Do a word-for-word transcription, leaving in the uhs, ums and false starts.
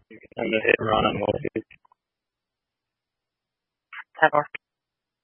And the hit and run on Morpheus. Ten or